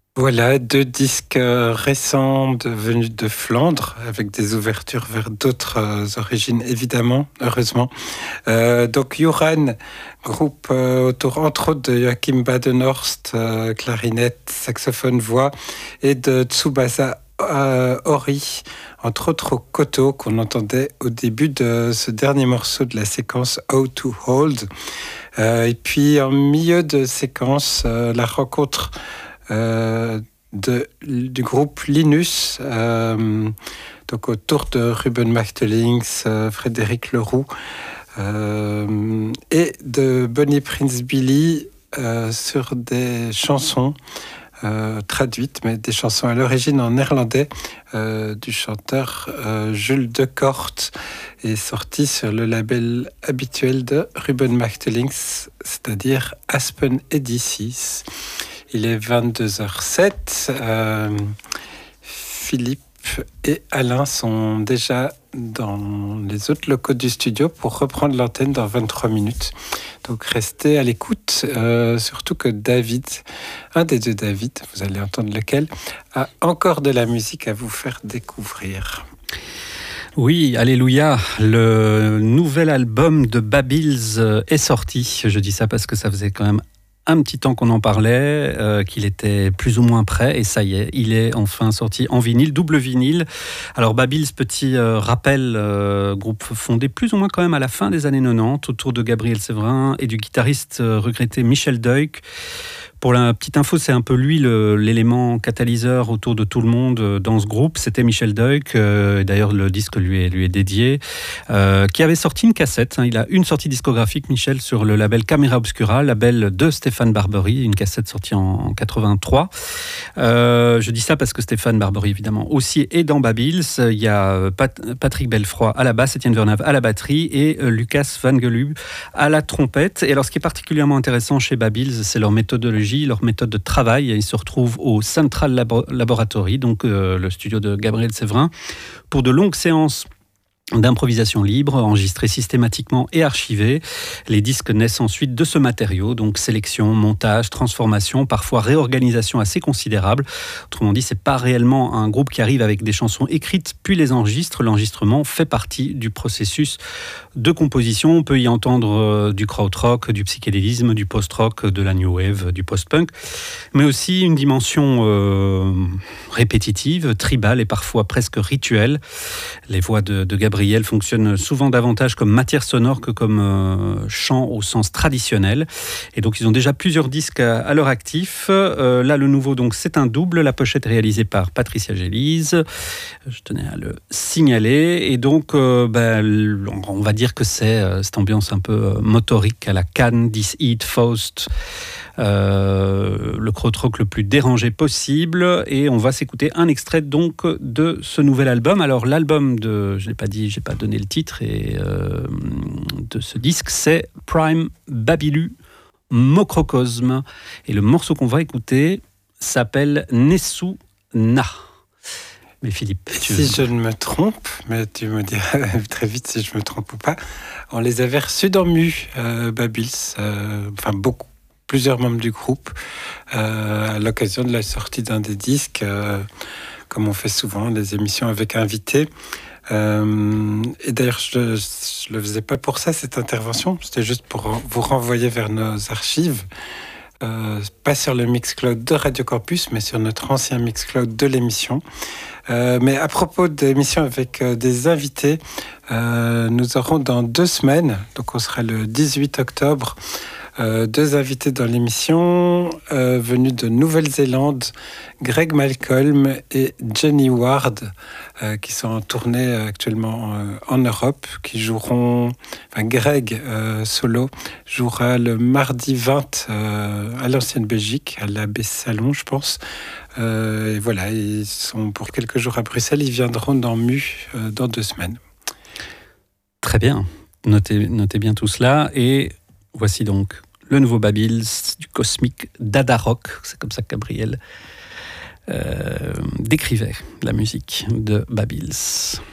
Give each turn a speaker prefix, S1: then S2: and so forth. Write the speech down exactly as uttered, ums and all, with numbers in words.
S1: Voilà, deux disques euh, récents de, venus de Flandre, avec des ouvertures vers d'autres euh, origines, évidemment, heureusement. Euh, donc, Joran, groupe euh, autour, entre autres, de Joachim Badenhorst, euh, clarinette, saxophone, voix, et de Tsubasa euh, Ori, entre autres au koto, qu'on entendait au début de ce dernier morceau de la séquence How to Hold. Euh, et puis, en milieu de séquence, euh, la rencontre Euh, de, du groupe Linus, euh, donc autour de Ruben Machtelings, euh, Frédéric Leroux, euh, et de Bonnie Prince Billy euh, sur des chansons euh, traduites, mais des chansons à l'origine en néerlandais euh, du chanteur euh, Jules de Kort, et sorti sur le label habituel de Ruben Machtelings, c'est-à-dire Aspen Edities. Il est vingt-deux heures zéro sept. Euh, Philippe et Alain sont déjà dans les autres locaux du studio pour reprendre l'antenne dans vingt-trois minutes. Donc restez à l'écoute, euh, surtout que David, un des deux David, vous allez entendre lequel, a encore de la musique à vous faire découvrir.
S2: Oui, alléluia, le nouvel album de Babils est sorti. Je dis ça parce que ça faisait quand même un petit temps qu'on en parlait, euh, qu'il était plus ou moins prêt, et ça y est, il est enfin sorti en vinyle, double vinyle. Alors Babils, petit euh, rappel, euh, groupe fondé plus ou moins quand même à la fin des années quatre-vingt-dix, autour de Gabriel Séverin et du guitariste euh, regretté Michel Deuk. Pour la petite info, c'est un peu lui le, l'élément catalyseur autour de tout le monde dans ce groupe. C'était Michel Deuk, euh, d'ailleurs le disque lui est, lui est dédié, euh, qui avait sorti une cassette. Hein, il a une sortie discographique, Michel, sur le label Camera Obscura, label de Stéphane Barbery, une cassette sortie en, en quatre-vingt-trois. Euh, je dis ça parce que Stéphane Barbery, évidemment, aussi est dans Babils. Il y a Pat, Patrick Belfroy à la basse, Étienne Vernave à la batterie et euh, Lucas Van Gelub à la trompette. Et alors, ce qui est particulièrement intéressant chez Babils, c'est leur méthodologie, leur méthode de travail. Ils se retrouvent au Central Labo- Laboratory, donc euh, le studio de Gabriel Séverin, pour de longues séances d'improvisation libre, enregistrée systématiquement et archivée. Les disques naissent ensuite de ce matériau, donc sélection, montage, transformation, parfois réorganisation assez considérable. Autrement dit, c'est pas réellement un groupe qui arrive avec des chansons écrites puis les enregistre. L'enregistrement fait partie du processus de composition. On peut y entendre du krautrock, du psychédélisme, du post-rock, de la new wave, du post-punk, mais aussi une dimension euh, répétitive, tribale et parfois presque rituelle. Les voix de, de Gabriel Gabriel fonctionne souvent davantage comme matière sonore que comme euh, chant au sens traditionnel. Et donc, ils ont déjà plusieurs disques à, à leur actif. Euh, là, le nouveau, donc, c'est un double. La pochette est réalisée par Patricia Gélise. Je tenais à le signaler. Et donc, euh, ben, on va dire que c'est euh, cette ambiance un peu euh, motorique à la Cannes, This Eat Faust. Euh, le krautrock le plus dérangé possible, et on va s'écouter un extrait donc de ce nouvel album. Alors l'album de, je l'ai pas dit, j'ai pas donné le titre, et euh, de ce disque, c'est Prime Babilu Mocrocosme, et le morceau qu'on va écouter s'appelle Nessu Na. Mais Philippe, tu
S1: si
S2: veux...
S1: je ne me trompe, mais tu me diras très vite si je me trompe ou pas, on les avait reçus dans Mu, euh, Babils, euh, enfin beaucoup. Plusieurs membres du groupe euh, à l'occasion de la sortie d'un des disques, euh, comme on fait souvent, des émissions avec invités. Euh, et d'ailleurs, je ne le faisais pas pour ça, cette intervention. C'était juste pour vous renvoyer vers nos archives. Euh, pas sur le Mixcloud de Radio Campus, mais sur notre ancien Mixcloud de l'émission. Euh, mais à propos d'émissions avec euh, des invités, euh, nous aurons dans deux semaines, donc on sera le dix-huit octobre, Euh, deux invités dans l'émission, euh, venus de Nouvelle-Zélande, Greg Malcolm et Jenny Ward, euh, qui sont en tournée actuellement euh, en Europe, qui joueront, enfin Greg euh, solo jouera le mardi vingt euh, à l'Ancienne Belgique, à l'Abbé Salon, je pense. Euh, et voilà, ils sont pour quelques jours à Bruxelles, ils viendront dans Mu euh, dans deux semaines.
S2: Très bien, notez, notez bien tout cela, et voici donc le nouveau Babils, du cosmique Dada Rock. C'est comme ça que Gabriel euh, décrivait la musique de Babils.